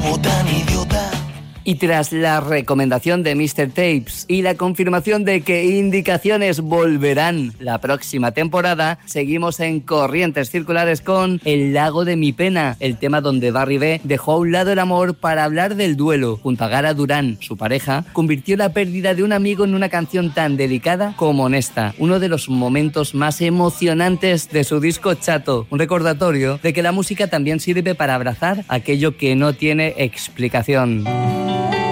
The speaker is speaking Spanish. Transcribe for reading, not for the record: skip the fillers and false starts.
como tan idiota. Y tras la recomendación de Mr. Tapes y la confirmación de que Indicaciones volverán la próxima temporada, seguimos en Corrientes Circulares con El lago de mi pena, el tema donde Barry B dejó a un lado el amor para hablar del duelo. Junto a Gara Durán, su pareja, convirtió la pérdida de un amigo en una canción tan delicada como honesta, uno de los momentos más emocionantes de su disco Chato, un recordatorio de que la música también sirve para abrazar aquello que no tiene explicación.